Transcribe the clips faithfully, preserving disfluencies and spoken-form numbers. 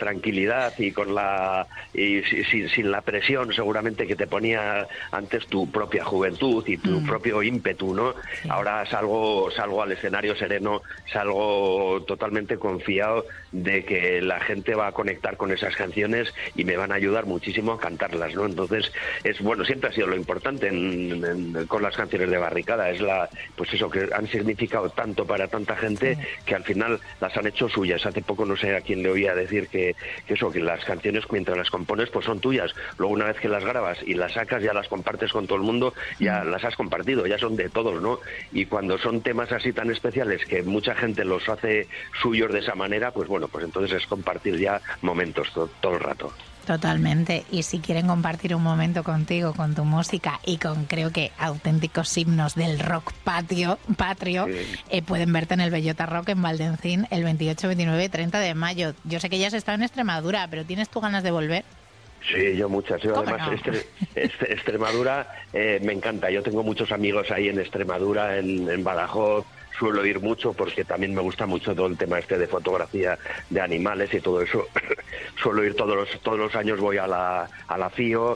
tranquilidad y con la y sin, sin la presión seguramente que te ponía antes tu propia juventud y tu mm. propio ímpetu, ¿no? Sí. Ahora salgo salgo al escenario sereno, salgo totalmente confiado de que la gente va a conectar con esas canciones y me van a ayudar muchísimo a cantarlas, ¿no? Entonces, es bueno, siempre ha sido lo importante en, en, con las canciones de Barricada, es la pues eso, que han significado tanto para tanta gente sí. que al final las han hecho suyas. Hace poco no sé a quién le oía decir que, que eso, que las canciones mientras las compones pues son tuyas, luego una vez que las grabas y las sacas, ya las compartes con todo el mundo, ya mm. las has compartido, ya son de todos, ¿no? Y cuando son temas así tan especiales que mucha gente los hace suyos de esa manera, pues bueno, pues entonces es compartir ya momentos todo, todo el rato. Totalmente, y si quieren compartir un momento contigo, con tu música y con, creo que, auténticos himnos del rock patio, patrio, sí. eh, pueden verte en el Bellota Rock en Valdencín el veintiocho, veintinueve y treinta de mayo. Yo sé que ya has estado en Extremadura, pero ¿tienes tú ganas de volver? Sí, yo muchas. Yo además, no? Estre, Estre, Extremadura eh, me encanta. Yo tengo muchos amigos ahí en Extremadura, en, en Badajoz. Suelo ir mucho porque también me gusta mucho todo el tema este de fotografía de animales y todo eso. Suelo ir todos los todos los años, voy a la a la FIO.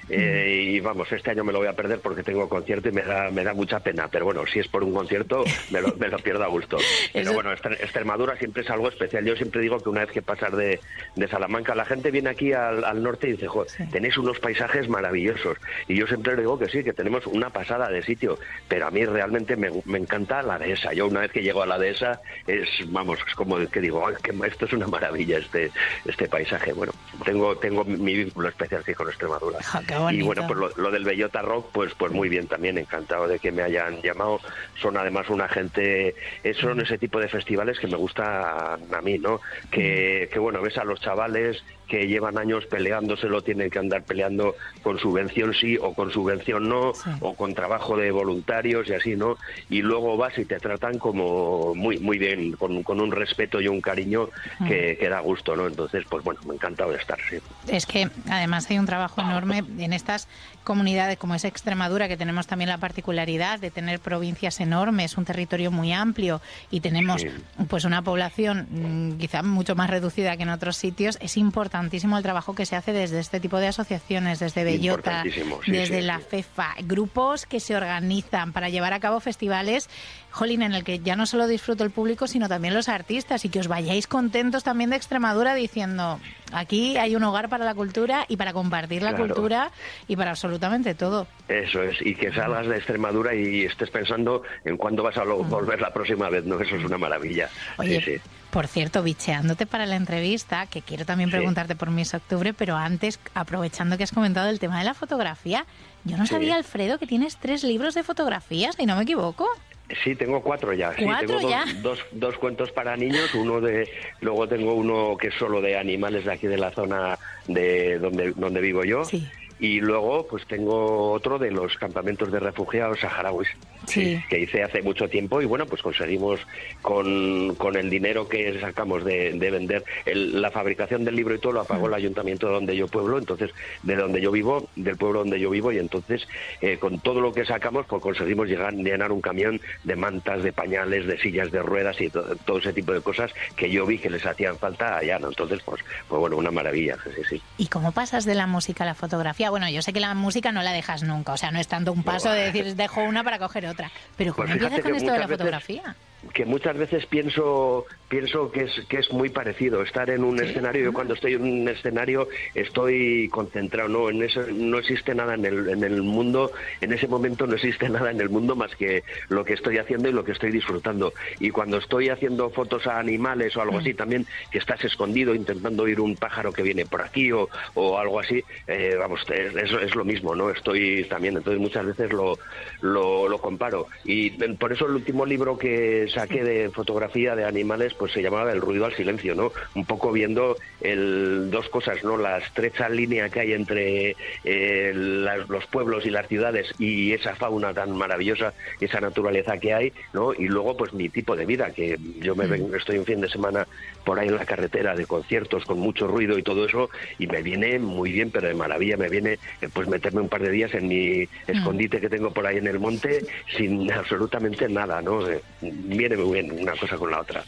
Eh, y vamos, este año me lo voy a perder porque tengo concierto y me da me da mucha pena, pero bueno, si es por un concierto me lo, me lo pierdo a gusto. Pero bueno, Extremadura siempre es algo especial. Yo siempre digo que una vez que pasas de, de Salamanca, la gente viene aquí al, al norte y dice, joder, sí. tenéis unos paisajes maravillosos, y yo siempre digo que sí, que tenemos una pasada de sitio, pero a mí realmente me, me encanta la dehesa. Yo una vez que llego a la dehesa es, vamos, es como que digo, ay, que esto es una maravilla, este este paisaje. Bueno, tengo tengo mi vínculo especial aquí con Extremadura. Okay. Y bueno, pues lo, lo del Bellota Rock, pues pues muy bien también, encantado de que me hayan llamado. Son además una gente, son ese tipo de festivales que me gusta a mí, ¿no? Que, que bueno, ves a los chavales que llevan años peleándoselo, tienen que andar peleando con subvención sí o con subvención no, sí. o con trabajo de voluntarios y así, ¿no? Y luego vas y te tratan como muy muy bien, con, con un respeto y un cariño que, que da gusto, ¿no? Entonces, pues bueno, me ha encantado de estar, sí. Es que además hay un trabajo enorme en estas comunidades como es Extremadura, que tenemos también la particularidad de tener provincias enormes, un territorio muy amplio, y tenemos sí. pues una población mmm, quizá mucho más reducida que en otros sitios. Es importantísimo el trabajo que se hace desde este tipo de asociaciones, desde Bellota, sí, desde sí, la sí. FEFA, grupos que se organizan para llevar a cabo festivales, jolín, en el que ya no solo disfruta el público, sino también los artistas, y que os vayáis contentos también de Extremadura diciendo, aquí hay un hogar para la cultura y para compartir la claro. cultura y para absolutamente todo. Eso es, y que salgas de Extremadura y estés pensando en cuándo vas a volver la próxima vez, ¿no? Eso es una maravilla. Oye, sí, sí. Por cierto, bicheándote para la entrevista, que quiero también preguntarte sí. por Miss Octubre, pero antes, aprovechando que has comentado el tema de la fotografía, yo no sí. sabía, Alfredo, que tienes tres libros de fotografías, si no me equivoco. Sí, tengo cuatro ya. ¿Cuatro sí, tengo ya? Dos, dos, dos cuentos para niños, uno de, luego tengo uno que es solo de animales de aquí de la zona de donde, donde vivo yo. Sí. Y luego pues tengo otro de los campamentos de refugiados saharauis, sí. que hice hace mucho tiempo, y bueno, pues conseguimos con, con el dinero que sacamos de, de vender el, la fabricación del libro y todo lo pagó el ayuntamiento de donde yo pueblo, entonces de donde yo vivo, del pueblo donde yo vivo, y entonces eh, con todo lo que sacamos pues conseguimos llegar, llenar un camión de mantas, de pañales, de sillas de ruedas y to, todo ese tipo de cosas que yo vi que les hacían falta allá, ¿no? Entonces pues, pues bueno, una maravilla. Sí, sí. ¿Y cómo pasas de la música a la fotografía? Bueno, yo sé que la música no la dejas nunca, o sea, no es tanto un paso no, de decir dejo una para coger otra, pero ¿cómo pues empiezas con esto de la veces, fotografía? Que muchas veces pienso pienso que es que es muy parecido estar en un ¿Sí? escenario. Yo cuando estoy en un escenario estoy concentrado, no en eso no existe nada en el en el mundo, en ese momento no existe nada en el mundo más que lo que estoy haciendo y lo que estoy disfrutando. Y cuando estoy haciendo fotos a animales o algo mm. así también, que estás escondido intentando oír un pájaro que viene por aquí o, o algo así, eh, vamos, eso es, es lo mismo, ¿no? Estoy también, entonces muchas veces lo lo, lo comparo, y por eso el último libro que saqué de fotografía de animales pues se llamaba El ruido al silencio, ¿no? Un poco viendo el, dos cosas, ¿no? La estrecha línea que hay entre eh, las, los pueblos y las ciudades y esa fauna tan maravillosa, esa naturaleza que hay, ¿no? Y luego pues mi tipo de vida, que yo me vengo, estoy un fin de semana por ahí en la carretera de conciertos con mucho ruido y todo eso, y me viene muy bien, pero de maravilla, me viene eh, pues meterme un par de días en mi escondite que tengo por ahí en el monte sin absolutamente nada, ¿no? Eh, viene muy bien una cosa con la otra.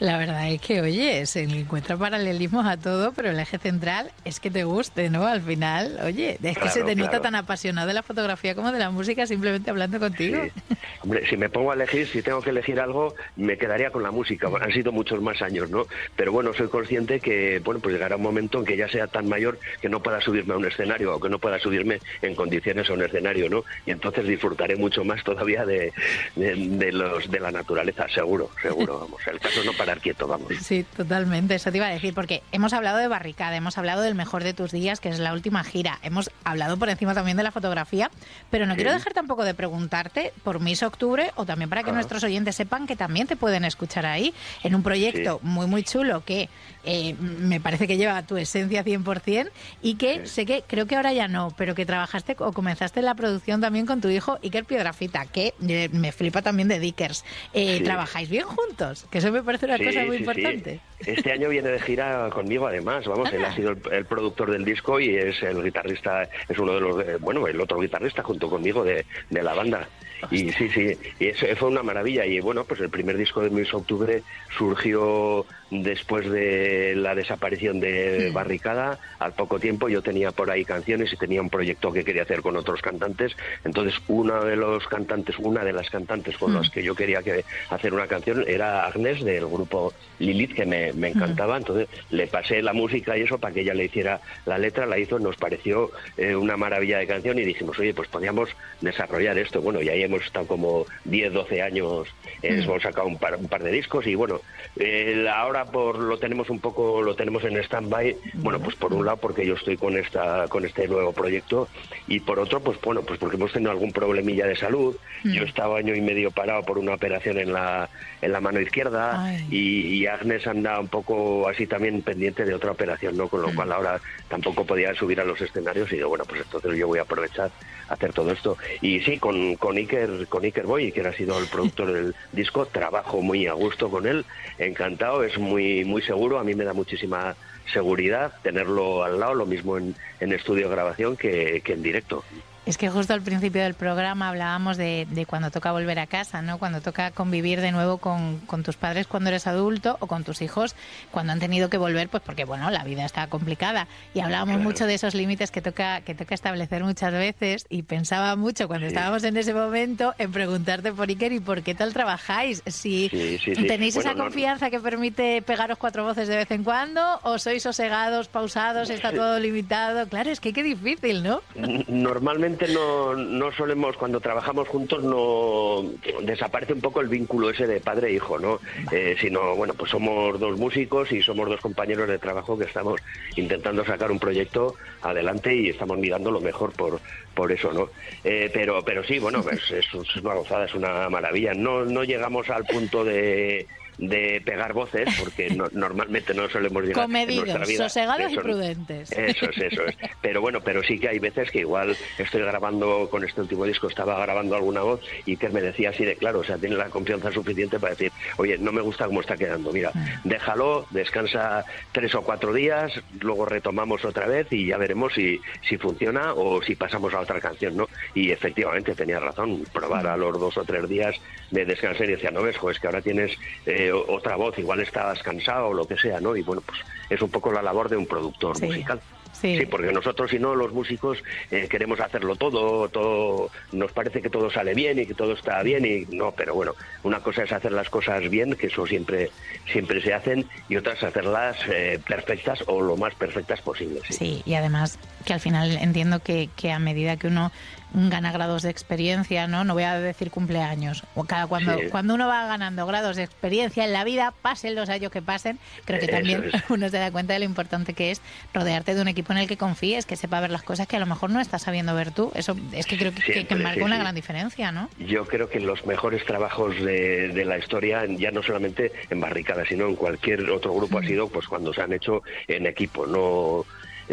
La verdad es que, oye, se le encuentra paralelismos a todo, pero el eje central es que te guste, ¿no? Al final, oye, es Claro, que se te claro. nota tan apasionado de la fotografía como de la música simplemente hablando contigo. Sí. Hombre, si me pongo a elegir, si tengo que elegir algo, me quedaría con la música. Han sido muchos más años, ¿no? Pero bueno, soy consciente que, bueno, pues llegará un momento en que ya sea tan mayor que no pueda subirme a un escenario o que no pueda subirme en condiciones a un escenario, ¿no? Y entonces disfrutaré mucho más todavía de, de, de los de la naturaleza, seguro, seguro, vamos. El caso es no parar quieto, vamos. Sí, totalmente, eso te iba a decir, porque hemos hablado de Barricada, hemos hablado del mejor de tus días, que es la última gira, hemos hablado por encima también de la fotografía, pero no sí. quiero dejar tampoco de preguntarte por Miss Octubre, o también para que ah. nuestros oyentes sepan que también te pueden escuchar ahí, en un proyecto sí. muy, muy chulo, que eh, me parece que lleva tu esencia cien por ciento, y que sí. sé que, creo que ahora ya no, pero que trabajaste o comenzaste la producción también con tu hijo Iker Piedrafita, que eh, me flipa también de Dickers. Eh, sí. ¿Trabajáis bien juntos? Que eso me parece una sí, cosa muy sí, importante. Sí. Este año viene de gira conmigo, además, vamos, ah. él ha sido el, el productor del disco y es el guitarrista, es uno de los, eh, bueno, el otro guitarrista junto conmigo de, de la banda. Y sí, sí, y eso fue una maravilla. Y bueno, pues el primer disco de Miss Octubre surgió después de la desaparición de sí. Barricada. Al poco tiempo yo tenía por ahí canciones y tenía un proyecto que quería hacer con otros cantantes. Entonces uno de los cantantes, una de las cantantes con mm. las que yo quería que hacer una canción era Agnes, del grupo Lilith, que me, me encantaba. Mm. Entonces le pasé la música y eso para que ella le hiciera la letra, la hizo, nos pareció eh, una maravilla de canción y dijimos, oye, pues podíamos desarrollar esto. Bueno, y ahí hemos estado como diez, doce años, eh, mm. hemos sacado un par, un par de discos y bueno, eh, ahora por lo tenemos un poco, lo tenemos en stand-by, mm. bueno, pues por un lado porque yo estoy con esta con este nuevo proyecto y por otro, pues bueno, pues porque hemos tenido algún problemilla de salud. Mm. Yo estaba año y medio parado por una operación en la en la mano izquierda y, y Agnes anda un poco así también pendiente de otra operación, ¿no? Con lo mm. cual ahora tampoco podía subir a los escenarios y digo, bueno, pues entonces yo voy a aprovechar a hacer todo esto. Y sí, con, con Iker con Iker Boy, que ha sido el productor del disco, trabajo muy a gusto con él, encantado, es muy muy seguro, a mí me da muchísima seguridad tenerlo al lado, lo mismo en, en estudio de grabación que, que en directo. Es que justo al principio del programa hablábamos de, de cuando toca volver a casa, ¿no? Cuando toca convivir de nuevo con, con tus padres cuando eres adulto o con tus hijos cuando han tenido que volver, pues porque, bueno, la vida está complicada. Y hablábamos claro. mucho de esos límites que toca que toca establecer muchas veces y pensaba mucho cuando sí. estábamos en ese momento en preguntarte por Iker y por qué tal trabajáis. Si sí, sí, sí. tenéis bueno, esa no, confianza no. que permite pegaros cuatro voces de vez en cuando o sois sosegados, pausados, está todo limitado. Claro, es que qué difícil, ¿no? Normalmente No, no solemos, cuando trabajamos juntos, no desaparece un poco el vínculo ese de padre e hijo, ¿no? Eh, sino, bueno, pues somos dos músicos y somos dos compañeros de trabajo que estamos intentando sacar un proyecto adelante y estamos mirando lo mejor por por eso, ¿no? Eh, pero pero sí, bueno, es, es una gozada, es una maravilla. No, no llegamos al punto de... de pegar voces, porque no, normalmente no solemos llegar comedidos, en nuestra vida. Sosegados eso, y prudentes. Eso es, eso es. Pero bueno, pero sí que hay veces que igual estoy grabando, con este último disco estaba grabando alguna voz y que me decía así de claro, o sea, tiene la confianza suficiente para decir, oye, no me gusta cómo está quedando, mira, déjalo, descansa tres o cuatro días, luego retomamos otra vez y ya veremos si, si funciona o si pasamos a otra canción, ¿no? Y efectivamente tenía razón, probar a los dos o tres días de descansar y decía, no ves, jo, es que ahora tienes eh, otra voz, igual estabas cansado o lo que sea, ¿no? Y bueno, pues es un poco la labor de un productor sí. musical. Sí. sí, porque nosotros, si no, los músicos eh, queremos hacerlo todo, todo, nos parece que todo sale bien y que todo está bien y no, pero bueno, una cosa es hacer las cosas bien, que eso siempre siempre se hacen, y otra es hacerlas eh, perfectas o lo más perfectas posible. Sí. sí, y además que al final entiendo que, que a medida que uno gana grados de experiencia, ¿no? No voy a decir cumpleaños. O cada cuando sí. cuando uno va ganando grados de experiencia en la vida, pasen los años que pasen, creo que también es. uno se da cuenta de lo importante que es rodearte de un equipo en el que confíes, que sepa ver las cosas que a lo mejor no estás sabiendo ver tú. Eso es que creo que, Siempre, que, que marca sí, una sí. gran diferencia, ¿no? Yo creo que los mejores trabajos de, de la historia, ya no solamente en Barricada, sino en cualquier otro grupo, mm. ha sido pues cuando se han hecho en equipo, no...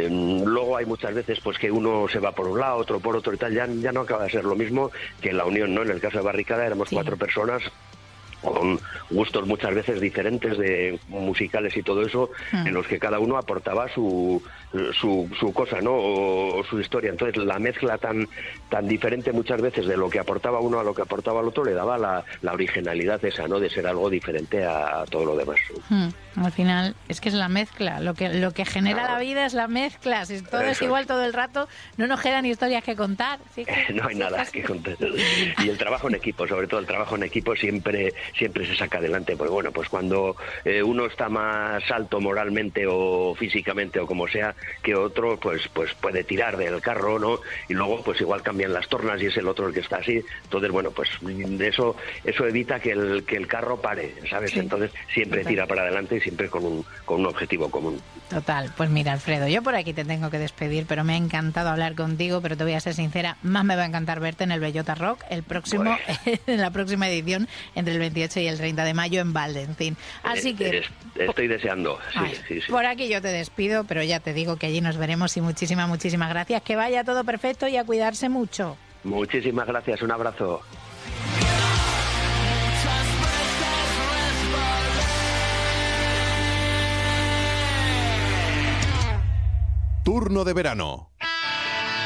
Luego hay muchas veces pues que uno se va por un lado, otro por otro y tal, ya, ya no acaba de ser lo mismo que la unión, ¿no? En el caso de Barricada éramos sí. cuatro personas con gustos muchas veces diferentes de musicales y todo eso, mm. en los que cada uno aportaba su su, su cosa, ¿no? O, o su historia. Entonces la mezcla tan tan diferente muchas veces de lo que aportaba uno a lo que aportaba el otro le daba la, la originalidad esa, ¿no? De ser algo diferente a, a todo lo demás. Mm. Al final es que es la mezcla, lo que lo que genera claro. la vida es la mezcla. Si todo eso es igual todo el rato, no nos quedan historias que contar. ¿Sí? No hay nada que contar. Y el trabajo en equipo, sobre todo el trabajo en equipo siempre siempre se saca adelante. Pues bueno, pues cuando eh, uno está más alto moralmente o físicamente o como sea que otro, pues pues puede tirar del carro, ¿no? Y luego pues igual cambian las tornas y es el otro el que está así. Entonces, bueno, pues eso eso evita que el que el carro pare, ¿sabes? Sí. Entonces siempre Total. tira para adelante y siempre con un con un objetivo común. Total. Pues mira, Alfredo, yo por aquí te tengo que despedir, pero me ha encantado hablar contigo, pero te voy a ser sincera, más me va a encantar verte en el Bellota Rock el próximo bueno. en la próxima edición entre el veintiocho y el treinta de mayo en Valdenzín. Así que estoy deseando. Sí, Ay, sí, sí. Por aquí yo te despido, pero ya te digo que allí nos veremos y muchísimas, muchísimas gracias. Que vaya todo perfecto y a cuidarse mucho. Muchísimas gracias. Un abrazo. Turno de verano.